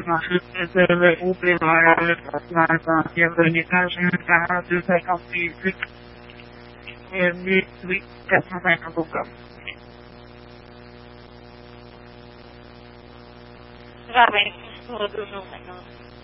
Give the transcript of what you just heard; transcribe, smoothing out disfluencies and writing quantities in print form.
se deve uprimare la comunicazione tra tutte le conflitti e di che sapendo tutto. Va bene, solo 2 numeri.